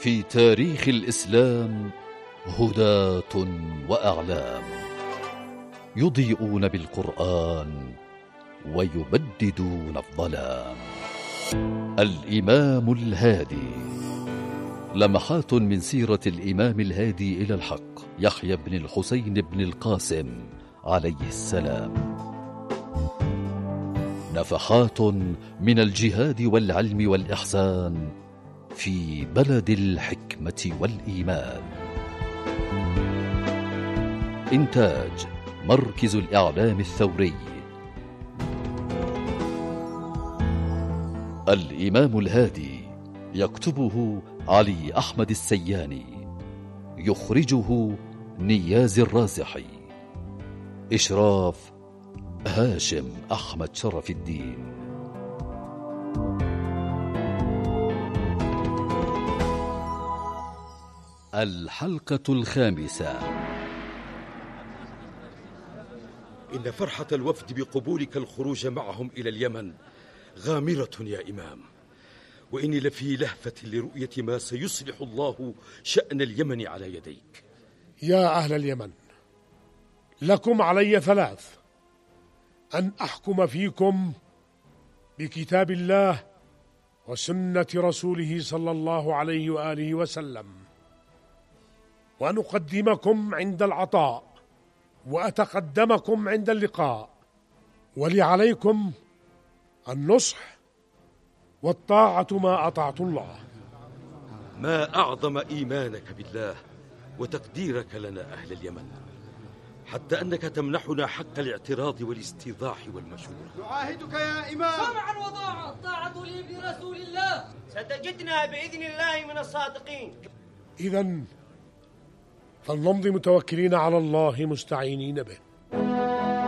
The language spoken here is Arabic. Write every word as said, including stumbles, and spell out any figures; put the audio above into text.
في تاريخ الإسلام هداة وأعلام، يضيئون بالقرآن ويبددون الظلام. الإمام الهادي، لمحات من سيرة الإمام الهادي إلى الحق يحيى بن الحسين بن القاسم عليه السلام. نفحات من الجهاد والعلم والإحسان في بلد الحكمة والإيمان. إنتاج مركز الإعلام الثوري. الإمام الهادي، يكتبه علي أحمد السياني، يخرجه نياز الرازحي، إشراف هاشم أحمد شرف الدين. الحلقة الخامسة. إن فرحة الوفد بقبولك الخروج معهم إلى اليمن غامرة يا إمام، وإني لفي لهفة لرؤية ما سيصلح الله شأن اليمن على يديك. يا أهل اليمن، لكم علي ثلاث: أن أحكم فيكم بكتاب الله وسنة رسوله صلى الله عليه وآله وسلم، وأن أقدمكم عند العطاء وأتقدمكم عند اللقاء، ولي عليكم النصح والطاعة ما أطعت الله. ما أعظم إيمانك بالله وتقديرك لنا أهل اليمن، حتى أنك تمنحنا حق الاعتراض والاستيضاح والمشورة. نعاهدك يا إمام سمعا وطاعة، الطاعة لي برسول الله، ستجدنا بإذن الله من الصادقين. إذن فلنمضي متوكلين على الله مستعينين به.